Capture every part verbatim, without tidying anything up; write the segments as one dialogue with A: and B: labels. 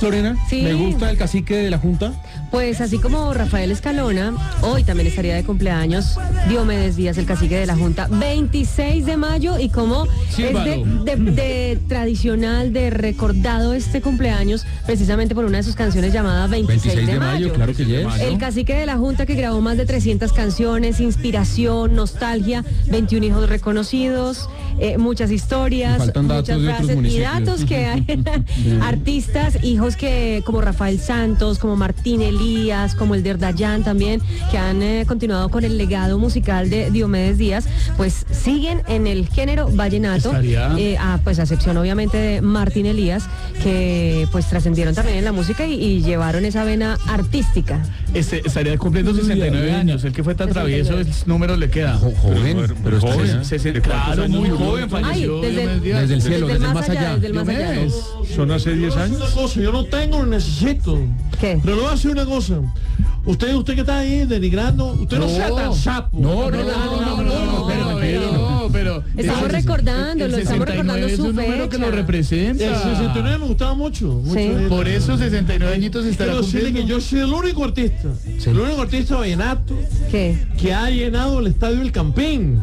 A: Lorena?
B: Sí.
A: Me gusta el cacique de la Junta.
B: Pues así como Rafael Escalona, hoy también estaría de cumpleaños Diomedes Díaz, el cacique de la Junta, veintiséis de mayo, y como
A: Sí,
B: es de, de, de tradicional, de recordado este cumpleaños, precisamente por una de sus canciones llamada veintiséis de mayo.
A: Claro que yes.
B: El cacique de la Junta, que grabó más de trescientas canciones, inspiración, nostalgia, veintiún hijos reconocidos, eh, muchas historias,
A: Faltan datos
B: muchas
A: de otros
B: frases y
A: municipios.
B: datos que hay. Artistas, hijos que como Rafael Santos, como Martín Elías, como el de Dayan también, que han eh, continuado con el legado musical de Diomedes Díaz, pues siguen en el género vallenato,
C: Estaría...
B: eh, a, pues a excepción obviamente de Martín Elías, que pues trascendieron también en la música y, y llevaron esa vena artística.
C: Este, estaría cumpliendo sesenta y nueve años. El que fue tan travieso, el número le queda.
A: Jo- joven,
D: Pero-
A: pero está
D: joven.
A: bien.
C: Sesen- claro, muy joven falleció.
B: Ay, desde-
C: Diomedes Díaz.
A: Desde el cielo, desde el más allá.
B: desde el más allá.
C: Diomedes.
D: Son hace diez
E: Una
D: años.
E: cosa, yo no tengo, ni necesito.
B: ¿Qué?
E: Pero le voy a decir una cosa. Usted, usted que está ahí denigrando, usted no,
C: No.
E: sea tan sapo.
A: No, no, no, no, no, no, no,
C: pero,
A: no,
C: pero, no, pero
B: Estamos
C: el-
B: recordando,
C: el
B: lo estamos
C: sesenta y nueve
B: recordando
C: es
B: su
C: un número que
B: fecha.
C: lo representa.
E: El sesenta y nueve me gustaba mucho. mucho
B: Sí.
E: de-
C: Por eso sesenta y nueve añitos estará
E: Quiero decirle que
C: cumpliendo.
E: yo soy el único artista,
A: Sí.
E: el único artista vallenato
B: ¿Qué?
E: que ha llenado el estadio El Campín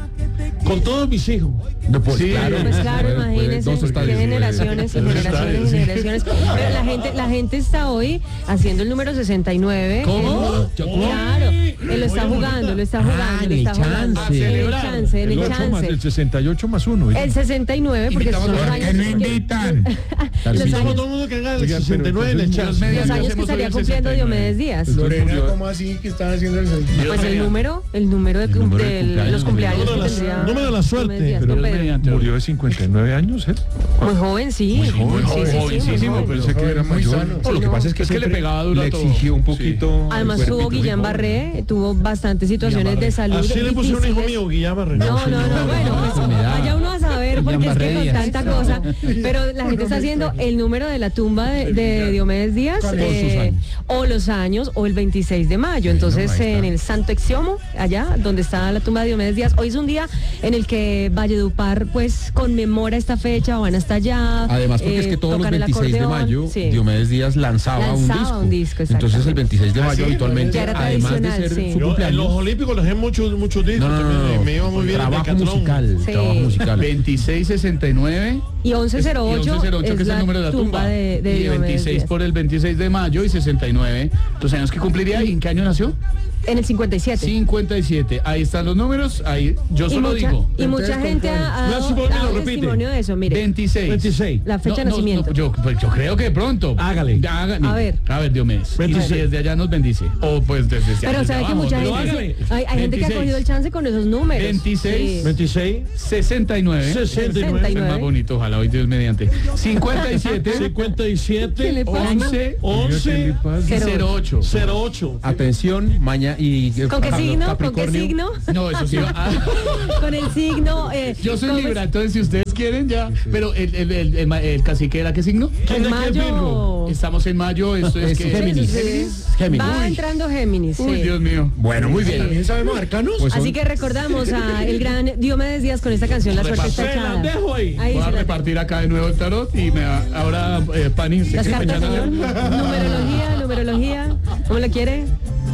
E: con todos mis hijos.
A: No, pues,
C: Sí,
A: claro,
B: Pues claro,
A: puede- puede-
B: imagínense,
A: dos
B: qué
A: estadios,
B: generaciones y
A: puede-
B: generaciones y generaciones. Pero la gente, la gente está hoy haciendo el número sesenta y nueve.
A: ¿Cómo?
B: En- Claro, él lo está jugando, lo está jugando,
A: Ah,
B: lo
A: en el
B: está jugando.
A: chance.
B: En el
C: Celebrar.
B: chance, en el
D: El ocho más
B: chance.
D: el sesenta y ocho más uno.
B: El sesenta y nueve, porque son los
A: ¿Por
B: años
A: qué no
B: que-
A: invitan?
B: los
E: Estamos
B: años,
E: todo el mundo que haga el
D: Oiga, pero
E: sesenta y nueve en el
D: entonces,
E: chance.
C: Dios
B: los años que
C: hacemos
B: estaría
C: hoy el
B: cumpliendo
C: sesenta y nueve.
B: Diomedes Díaz.
A: Lorena,
F: ¿cómo así que están haciendo el
C: Dios
B: Pues el
C: mediante.
B: número, el número de,
A: El número de
B: de
A: cumpleaños,
B: los cumpleaños
E: número
B: que
E: de la-
B: tendría
E: número de la suerte.
B: Diomedes Díaz,
C: Pero
B: don Pedro.
C: mediante.
D: Murió de cincuenta y nueve años, ¿eh?
B: Muy joven, sí.
D: Muy joven,
B: Sí, sí, sí, muy
C: jovencísimo,
B: joven.
C: pero
D: Pensé que era
F: muy
D: mayor.
F: sano.
A: No, lo que
B: no.
A: pasa es que
C: Es que le
A: siempre
C: pegaba duro a
A: le
C: todo.
A: exigió un poquito.
B: Además
A: el
B: tuvo
A: cuerpito
B: Guillain
A: muy joven.
B: Barré, tuvo bastantes situaciones de salud.
E: Así le pusieron un hijo
B: difíciles.
E: mío, Guillermo Barrera.
B: No, no, no, bueno, pues
A: enfermedad.
B: vaya uno a saber, porque es que
A: Barré
B: con
A: Díaz.
B: tanta cosa, pero la gente está haciendo el número de la tumba de, de Diomedes Díaz,
A: Con sus
B: eh,
A: años.
B: o los años, o el veintiséis de mayo, entonces
A: ahí está.
B: en el Santo Exiomo, allá donde está la tumba de Diomedes Díaz, hoy es un día en el que Valledupar pues conmemora esta fecha, van hasta allá.
A: Además, porque es
B: eh,
A: que todos los
B: tocan el
A: veintiséis de
B: acordeón,
A: mayo,
B: sí.
A: Diomedes Díaz lanzaba,
B: Lanzaba
A: un
B: un
A: disco.
B: disco,
A: Entonces, el veintiséis de
F: Ah,
A: mayo
F: sí,
A: habitualmente,
B: ya era
A: además de
B: tradicional,
A: ser
B: sí.
A: su
E: Yo, en los
A: cumpleaños.
E: Olímpicos dejé muchos muchos discos.
A: No, no,
E: también,
A: no, no.
E: me iba muy bien.
A: Trabajo
E: Decatlón.
A: musical,
B: Sí.
A: trabajo musical.
C: veintiséis sesenta y nueve
B: Y once cero ocho
C: y once cero ocho,
B: es
C: que es el
B: la
C: número de la tumba,
B: de, de
C: y
B: Diomedes
C: veintiséis
B: Díaz.
C: por el veintiséis de mayo y sesenta y nueve los años que cumpliría. ¿Y en qué año nació?
B: En el cincuenta y siete.
C: cincuenta y siete. Ahí están los números, ahí yo
B: Y
C: solo
B: mucha,
C: digo
B: y mucha
F: Entonces,
B: gente
F: ¿con
B: ha, ha
E: cuál?
B: dado,
E: No, si
B: ha dado
E: lo repite.
B: testimonio de eso, mire.
C: veintiséis.
E: veintiséis.
B: La fecha de
C: No, no,
B: nacimiento.
C: no, yo, pues yo creo que pronto.
E: Hágale.
C: Haga-
B: A ver.
C: A ver, Diomedes.
E: veintiséis.
C: Y desde allá nos bendice. O pues desde allá.
B: Pero
C: desde
B: sabe que
C: abajo,
B: mucha
C: pero
B: gente,
C: hágale.
B: hay, hay gente que ha
C: veintiséis.
B: cogido el chance con esos números.
C: veintiséis.
B: Sí.
E: veintiséis,
C: sesenta y nueve.
E: sesenta y
C: Es
E: nueve,
C: más bonito, ojalá hoy Dios mediante. cincuenta y siete.
E: cincuenta y
B: ¿Qué
E: siete,
B: le pasa?
C: once.
E: once,
C: cero ocho.
E: cero ocho.
A: Atención, maña y eh,
B: ¿Con qué
A: Cap-
B: signo? ¿Con qué
A: Capricornio.
B: signo?
C: No, eso sí. ah,
B: Con el signo. Eh,
C: yo soy
B: ¿cómo es?
C: Libra, entonces si ustedes quieren ya. Pero el, el, el, el, ma- el cacique era qué signo?
E: ¿Quién
B: En
E: de qué es Virgo?
B: mayo.
C: Estamos en mayo, esto es
A: Es
C: que.
A: Géminis.
B: Sí.
A: Géminis.
B: Va
A: Uy.
B: entrando Géminis.
C: Uy,
B: sí.
C: Dios mío.
A: Bueno, muy bien.
F: ¿También sabemos arcanos?
A: Pues son-
B: Así que recordamos a el gran Diomedes Díaz con esta canción, La suerte está
E: Se las
B: echada.
E: dejo ahí.
B: Ahí
C: Voy a
B: se las
C: repartir acá de nuevo el tarot y me da- ahora eh, Pani, ¿usted
B: Las
C: qué
B: cartas,
C: fecha
B: señor.
C: nació?
B: Numerología, numerología. ¿Cómo lo quiere?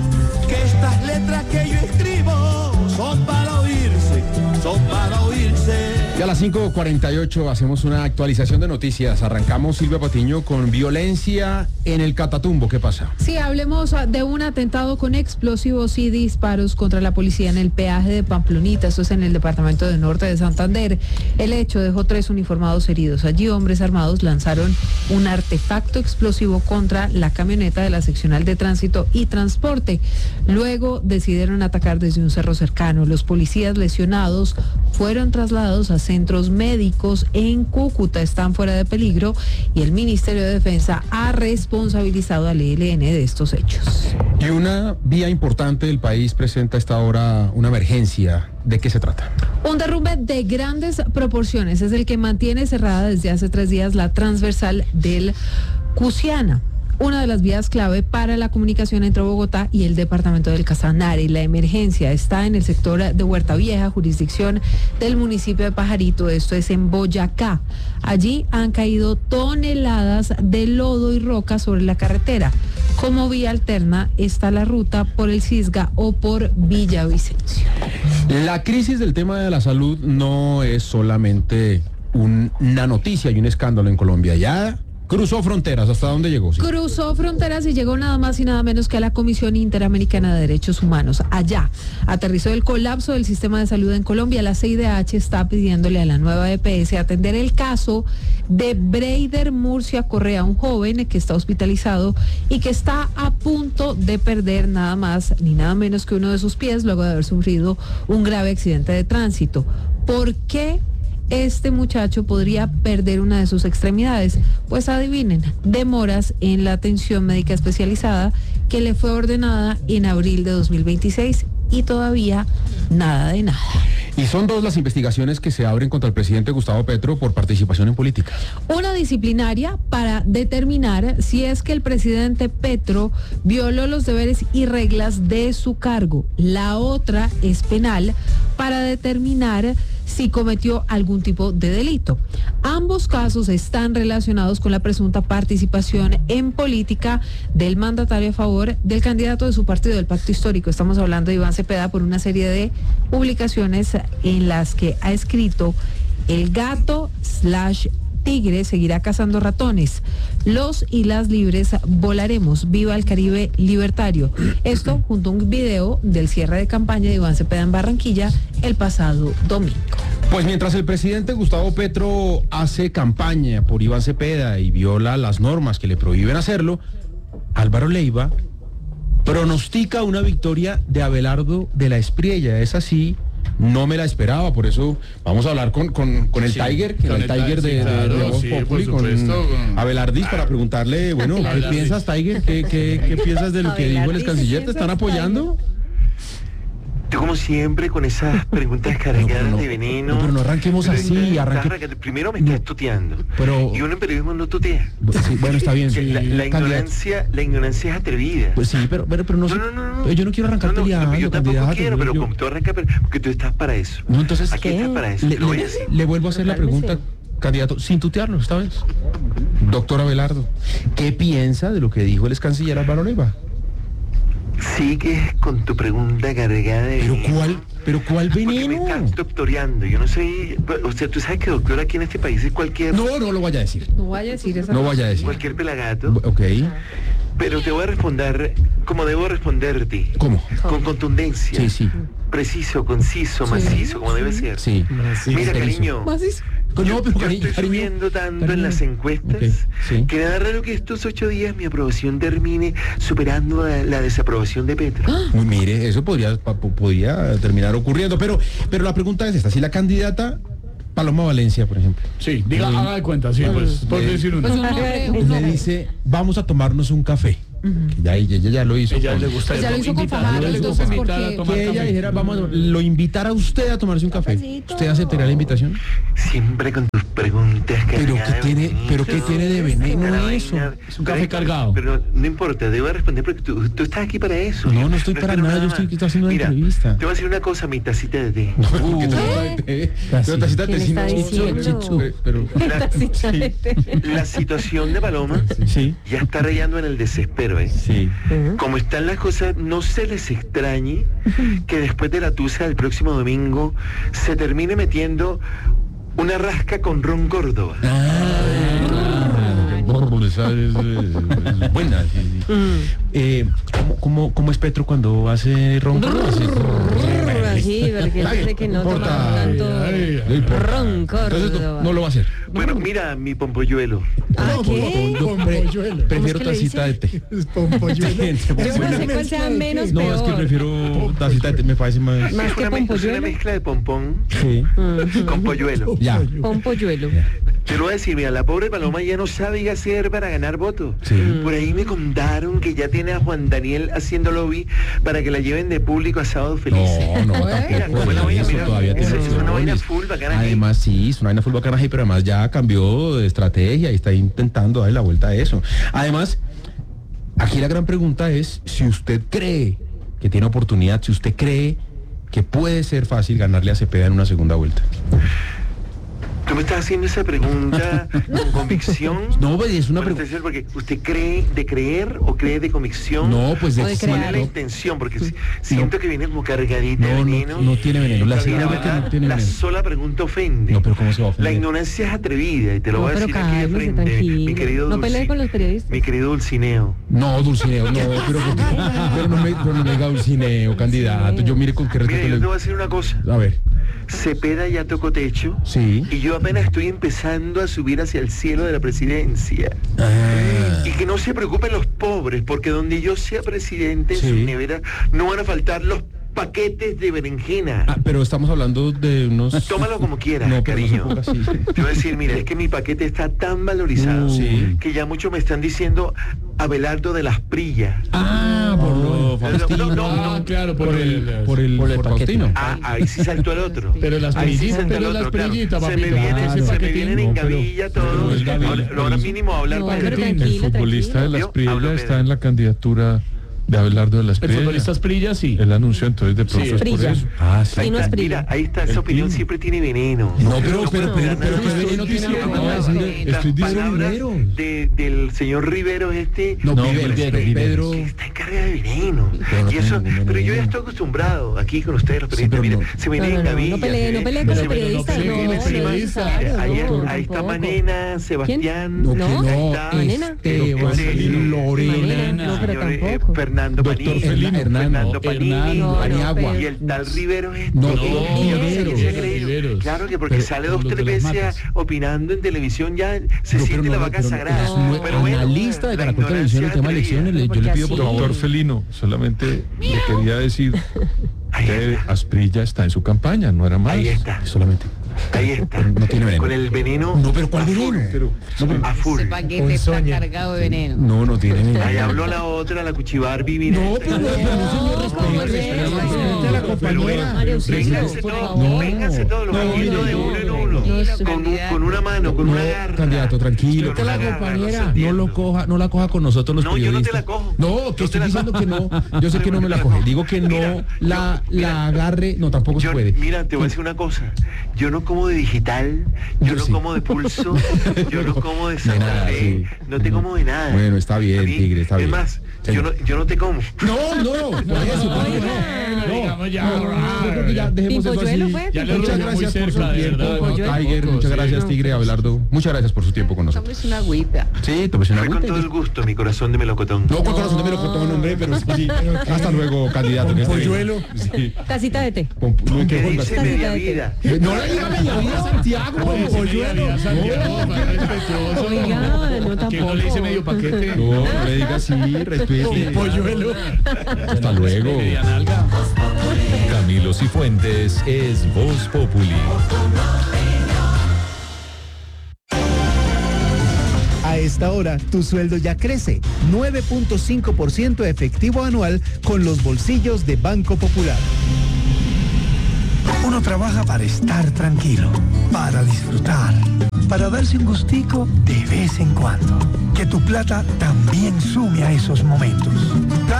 G: Que estas letras que yo escribo son para oírse, son para oírse.
A: Y a las cinco cuarenta y ocho hacemos una actualización de noticias. Arrancamos, Silvia Patiño, con violencia en el Catatumbo. ¿Qué pasa?
H: Sí, hablemos de un atentado con explosivos y disparos contra la policía en el peaje de Pamplonita, esto es en el departamento del norte de Santander. El hecho dejó tres uniformados heridos. Allí hombres armados lanzaron un artefacto explosivo contra la camioneta de la seccional de tránsito y transporte. Luego decidieron atacar desde un cerro cercano. Los policías lesionados fueron trasladados a centros médicos en Cúcuta, están fuera de peligro y el Ministerio de Defensa ha responsabilizado al E L N de estos hechos.
A: Y una vía importante del país presenta a esta hora una emergencia. ¿De qué se trata?
H: Un derrumbe de grandes proporciones es el que mantiene cerrada desde hace tres días la transversal del Cusiana. una de las vías clave para la comunicación entre Bogotá y el departamento del Casanare. La emergencia está en el sector de Huerta Vieja, jurisdicción del municipio de Pajarito, esto es en Boyacá. Allí han caído toneladas de lodo y roca sobre la carretera. Como vía alterna está la ruta por el Cisga o por Villavicencio.
A: La crisis del tema de la salud no es solamente un- una noticia y un escándalo en Colombia. Ya cruzó fronteras. ¿Hasta dónde llegó? Sí.
H: Cruzó fronteras y llegó nada más y nada menos que a la Comisión Interamericana de Derechos Humanos. Allá aterrizó el colapso del sistema de salud en Colombia. La C I D H está pidiéndole a la nueva E P S atender el caso de Breider Murcia Correa, un joven que está hospitalizado y que está a punto de perder nada más ni nada menos que uno de sus pies luego de haber sufrido un grave accidente de tránsito. ¿Por qué este muchacho podría perder una de sus extremidades? Pues adivinen, demoras en la atención médica especializada que le fue ordenada en abril de dos mil veintiséis y todavía nada de nada.
A: Y son dos las investigaciones que se abren contra el presidente Gustavo Petro por participación en política.
H: Una disciplinaria para determinar si es que el presidente Petro violó los deberes y reglas de su cargo. La otra es penal para determinar si cometió algún tipo de delito. Ambos casos están relacionados con la presunta participación en política del mandatario a favor del candidato de su partido, del Pacto Histórico. Estamos hablando de Iván Cepeda por una serie de publicaciones en las que ha escrito: el gato slash tigre seguirá cazando ratones. Los y las libres volaremos. Viva el Caribe libertario. Esto junto a un video del cierre de campaña de Iván Cepeda en Barranquilla el pasado domingo.
A: Pues mientras el presidente Gustavo Petro hace campaña por Iván Cepeda y viola las normas que le prohíben hacerlo, Álvaro Leiva pronostica una victoria de Abelardo de la Espriella. Es así. No me la esperaba, por eso vamos a hablar con, con, con el
C: Sí,
A: Tiger, que
C: con
A: era el
C: el
A: Tiger
C: Ti-
A: de,
C: sí,
A: de-
C: claro,
A: de Voz
C: sí, por
A: Populi, con
C: supuesto, con-
A: Abelardis, para preguntarle, bueno, ¿qué
C: Abelardis.
A: piensas, Tiger? ¿Qué, qué, qué piensas de lo que dijo el
B: Abelardis,
A: ex canciller?
B: ¿qué
A: ¿Te están
B: piensas,
A: apoyando?
I: Tú como siempre con esas preguntas cargadas
A: no,
I: de veneno.
A: no, pero no arranquemos así,
I: Estás
A: arranque-
I: arrancando- Primero me estás tuteando.
A: Pero-
I: Y uno en periodismo no tutea.
A: Sí, bueno, está bien.
I: Que la, la
A: candidato.
I: ignorancia, la ignorancia es atrevida.
A: Pues sí, pero, pero, pero no,
I: No,
A: sé-
I: no, no, no.
A: yo no quiero arrancar
I: No, no,
A: peleando,
I: yo tampoco
A: candidato,
I: quiero, pero
A: yo-
I: como tú arrancas, pero- porque tú estás para eso.
A: No, entonces,
I: Aquí
B: ¿qué?
I: estás para eso,
A: le,
I: te lo voy a
A: le-
I: decir.
A: le vuelvo a hacer la
B: Cálmese.
A: pregunta, candidato, sin tutearlo esta vez. Doctor Abelardo, ¿qué piensa de lo que dijo el ex canciller Álvaro Leiva?
I: Sigues con tu pregunta cargada de
A: ¿Pero
I: veneno.
A: cuál, pero cuál
I: Porque me
A: veneno?
I: estás doctoreando. Yo no soy. O sea, tú sabes que doctor aquí en este país es cualquier.
A: No, no lo vaya a decir.
H: No vaya a decir esa
A: No vaya a decir.
I: Cualquier pelagato.
A: Ok,
I: Pero te voy a responder como debo responderte.
A: ¿cómo?
I: Con contundencia.
A: Sí, sí,
I: Preciso, conciso, macizo, como debe ser.
A: sí.
I: Mira,
A: Preciso.
I: cariño.
H: Más es-
A: No,
I: yo,
A: pero
I: yo
A: cariño,
I: estoy
A: cariño,
I: subiendo tanto
A: cariño.
I: en las encuestas
A: Ok, sí.
I: que nada raro que estos ocho días mi aprobación termine superando a la desaprobación de Petro.
A: Uy, mire, eso podría, pa- po- podría terminar ocurriendo, pero, pero la pregunta es esta, si la candidata Paloma Valencia, por ejemplo,
C: Sí, diga,
A: Sí.
C: haga de cuenta, sí, pues, por
A: Eh,
C: decir uno.
H: Pues un nombre, un
A: le
H: nombre.
A: dice, vamos a tomarnos un café, que ya ella, ella ya lo hizo.
C: Ella
A: con-
C: le gusta
H: Pues ya lo hizo con
C: invitar,
H: Fajardo,
C: le gusta
H: entonces,
C: invitar a
H: porque-
C: tomar
A: que ella
C: café.
A: dijera, vamos, a- lo invitara a usted a tomarse un café.
B: Cafecito.
A: ¿Usted aceptaría la invitación?
I: Siempre con tus preguntas
A: Pero
I: cargadas
A: ¿qué
I: de
A: tiene,
I: veneno.
A: pero qué tiene de veneno
I: Una
A: eso?
I: vaina-
C: Es un café
I: pero-
C: cargado.
I: Pero no importa, debo responder porque tú, tú estás aquí para eso.
A: No,
I: Yo
A: no estoy para
I: espero
A: nada, yo
I: más.
A: estoy- estoy haciendo una
I: Mira,
A: entrevista.
I: Te voy a decir una cosa, mi tacita de té.
A: No, porque tacita de té. Pero tacita de té
B: ¿Quién
A: sí no-
B: está diciendo?
A: Chitsu, pero-
I: La,
B: Tacita de té.
I: la situación de Paloma
A: Sí,
I: ya está rayando en el desespero, ¿eh?
A: sí.
I: Como están las cosas, no se les extrañe que después de la tusa del próximo domingo se termine metiendo una rasca con Ron Córdoba.
A: Ah, esa es, eh, es buena. Sí, sí. Eh, ¿cómo, cómo, cómo es Petro cuando hace ron? Sí.
B: Sí, porque él dice que no
A: importa.
B: toma tanto
C: Ay,
A: No importa.
B: ron
A: Entonces no,
B: Córdoba.
A: no lo va a hacer.
I: Bueno, mira mi pompolluelo.
B: ¿Ah, qué?
A: Yo pre-
F: Pompolluelo.
A: prefiero
B: que le
A: tacita de
B: dice?
A: té.
F: Es pompolluelo.
A: Sí,
B: Yo
A: bueno.
B: no sé cuál sea menos
A: No, es que
B: peor.
A: prefiero tacita de té, me parece más.
B: Más
I: Es
B: que
I: una, me- es una
B: pompolluelo.
I: mezcla de pompón
A: Sí.
I: con polluelo.
A: Ya.
B: Un polluelo.
I: Te lo voy a decir, mira, la pobre Paloma ya no sabe qué hacer para ganar votos.
A: Sí.
I: Por ahí me contaron que ya tiene a Juan Daniel haciendo lobby para que la lleven de público a Sábado Feliz.
A: No, no,
H: Mira,
A: tampoco.
I: fue una vaina,
A: Eso
I: mira,
A: todavía tiene
I: es- es una vaina
A: opciones.
I: full bacana ahí.
A: Además, sí, es una vaina full bacana ahí, pero además ya cambió de estrategia y está intentando darle la vuelta a eso. Además, Aquí la gran pregunta es si usted cree que tiene oportunidad, si usted cree que puede ser fácil ganarle a Cepeda en una segunda vuelta.
I: ¿Tú me estás haciendo esa pregunta con convicción?
A: No, pues es una
I: Bueno,
A: pregunta.
I: entonces, porque ¿usted cree de creer o cree de convicción?
A: No, pues de
B: O de
I: ¿Cuál es
B: creer.
I: la intención? Porque si- siento que viene como cargadita de
A: No,
I: veneno.
A: no, no tiene veneno. La
I: Y la
A: segunda
I: verdad,
A: no tiene
I: la
A: veneno.
I: sola pregunta ofende.
A: No, pero ¿cómo se va a ofender?
I: La ignorancia es atrevida y te lo
B: No,
I: voy a
B: pero
I: decir aquí de
B: cálmese,
I: frente,
B: tranquilo.
I: mi querido
B: No pelee
I: Dulci-
B: con los periodistas.
I: Mi querido Dulcineo.
A: No, Dulcineo, no, pero, pero no me, pero no me diga Dulcineo, candidato. Yo mire con qué
I: Mira,
A: respeto
I: yo te
A: le...
I: voy a decir una cosa.
A: A ver,
I: Cepeda ya tocó techo.
A: sí.
I: Y yo apenas estoy empezando a subir hacia el cielo de la presidencia.
A: Ah,
I: Y que no se preocupen los pobres, porque donde yo sea presidente, en
A: Sí.
I: sus neveras no van a faltar los paquetes de berenjena.
A: ah, pero estamos hablando de unos...
I: Tómalo como quieras,
A: No, pero no se
I: cariño.
A: ponga así.
I: Te voy a decir, mira, es que mi paquete está tan valorizado
A: Sí.
I: que ya muchos me están diciendo Abelardo de las Prillas.
A: Ah, por lo de Faustino.
I: No, no,
C: Ah,
I: no.
C: claro, por,
A: Por el,
C: el,
A: por el,
D: por el
A: por
D: paquete.
A: Faustino.
I: Ah, ahí sí saltó el otro.
C: Pero las
I: Ahí sí
C: prillitas,
I: saltó el
C: pero las
I: otro, claro.
C: prillitas,
I: Se me
C: papito.
I: vienen,
C: Claro.
I: se me
C: Paquetín,
I: vienen en
C: no, pero-
I: gavilla
C: pero
I: todos.
C: el Gabriel,
I: Ahora, ahora mínimo hablar
B: No,
I: para
B: pero
I: ti.
B: tranquilo.
D: El futbolista de las
I: ¿Yo?
D: Prillas
I: Hablo,
D: está
I: Pedro.
D: en la candidatura de Abelardo de las
C: El
D: Prillas.
C: futbolista Asprilla, sí.
D: Él anunció, entonces de pronto
C: Sí,
D: es por
B: Prilla.
D: eso.
A: Ah, sí.
B: Sí, no es
I: Está-
B: Prilla.
I: Mira, ahí está, esa
D: El
I: opinión
D: primo.
I: siempre tiene veneno.
A: No, pero, pero,
I: puedo
A: pero,
I: ganar.
A: pero, pero, pero, no tiene
I: Las
A: nada que decir. Estoy diciendo
I: palabras
A: dinero.
I: de, del señor Rivero este.
A: No,
C: No,
A: Pedro,
C: Rivero,
A: Pedro,
C: Rivero.
I: que está en carga de veneno.
A: Pero no
I: Y eso,
A: tiene ningún
I: pero yo ya
A: veneno.
I: estoy acostumbrado aquí con ustedes los
A: Sí,
I: periodistas.
A: pero
I: Mira,
A: no.
I: se me
B: No,
I: vienen
B: no,
I: en
B: no,
I: gavilla.
B: no pelee, no pelee con los
C: Pero no
B: periodistas.
C: pelee con
B: No,
C: los
B: no es
C: periodistas.
B: necesario,
I: Ahí,
B: no,
I: ahí está
B: tampoco.
I: Manena, Sebastián.
A: No, que
B: ¿No?
A: no,
I: Está
B: Manena.
A: Esteban,
I: Este,
A: Lorena,
B: No, pero
I: señor, eh,
B: tampoco.
I: Fernando
A: Doctor
I: Panini,
A: Felino,
I: Fernando
A: Hernando,
I: Panini,
C: Hernando,
A: Paniagua.
I: y el tal Rivero este.
A: No,
I: que-
A: no,
I: que yo no sé
A: Riveros,
I: qué se ha creído.
C: Riveros.
I: Claro que porque
A: Pero-
I: sale
C: como
I: dos,
C: los
I: tres
C: de las
I: veces
C: matas.
I: opinando en televisión, ya se
A: No, pero
I: siente
A: no,
I: la vaca
A: pero-
I: sagrada.
A: es un
I: Pero bueno,
A: analista de
I: la
A: Caracol Televisión, el
I: ignorancia
A: tema
I: atrevida.
A: elecciones, le- yo le
B: Porque
A: pido por
B: así-
A: favor.
D: Doctor Felino, solamente le quería decir
I: Ahí
D: que
I: está.
D: Asprilla está en su campaña, no era más.
I: Ahí está.
A: Solamente.
I: Ahí está.
A: No tiene veneno.
I: Con el veneno.
A: No, pero ¿cuál
I: a full.
A: veneno? Pero, no, pero-
I: A full.
H: paquete está cargado de veneno.
A: no, no tiene veneno.
I: Ahí habló la otra, la Cuchibarbi. mira.
A: No, pero no, pero no, señor,
I: No,
A: respete,
I: no,
A: respete
I: no,
A: al
I: no,
A: presidente de la
I: no,
A: compañía.
I: pero
B: Mario Auxilio,
I: Vénganse
B: por
I: todos,
B: favor.
I: vénganse todos los
A: No,
I: amiguitos
A: mire,
I: de
A: no,
I: uno en uno.
H: no,
I: Con, un- con una mano, con
A: No,
I: una garra.
A: candidato, tranquilo.
I: Con una garra, no se
A: No
I: entiende.
A: lo coja, no la coja con nosotros los
I: No, yo no te
A: periodistas.
I: la cojo.
A: No,
I: No
A: que
I: te
A: estoy
I: la
A: diciendo
I: cojo.
A: que no. Yo sé que no me la coge. Digo que no
I: Mira,
A: la,
I: yo- mira,
A: la agarre. No, tampoco se
I: Yo-
A: puede.
I: Mira, te voy a decir una cosa. Yo no como de digital, yo,
A: Yo
I: no
A: sí.
I: como de pulso, yo no como de
A: De
I: Santa
A: nada,
I: Fe,
A: sí.
I: no te como de nada.
A: Bueno, está bien,
I: A mí,
A: Tigre, está
I: es
A: bien.
I: más,
A: Sí.
I: yo no, yo no te como.
A: No, no, no, por eso, por eso, no.
C: No, digamos ya,
A: No, yo creo que ya dejemos eso
B: Pimpolluelo
A: así.
B: fue,
C: Ya le
A: Muchas
C: rodeó muy
A: gracias por su
C: cerca, de
A: tiempo,
C: verdad, ¿no?
A: Tiger.
C: Tampoco,
A: Muchas
C: sí.
A: gracias, Tigre, Abelardo. Muchas gracias por su tiempo con nosotros.
H: Tomes una agüita.
A: Sí, tómese una
I: Fue con
A: agüita.
I: todo el gusto, mi corazón de melocotón.
A: No, con corazón de me lo contó un hombre, pero sí. Hasta luego, candidato. que esté bien.
D: polluelo.
A: Sí.
B: Tacita de té.
A: Con- no,
I: ¿Qué
A: que ponga-
I: dice
B: Tacita
I: media
B: de té.
I: vida?
A: No le diga media vida a Santiago,
C: Oye, sí,
A: polluelo.
C: media vida, Santiago, más respetuoso.
B: Oiga, no,
C: Que no le dice
B: tampoco.
C: medio paquete.
A: No, no le diga así, respete.
C: Polluelo.
A: Hasta luego.
C: Media nalga.
J: Camilo Cifuentes es Voz Populi.
K: A esta hora, tu sueldo ya crece, nueve punto cinco por ciento efectivo anual con los bolsillos de Banco Popular.
L: Uno trabaja para estar tranquilo, para disfrutar, para darse un gustico de vez en cuando. Que tu plata también sume a esos momentos.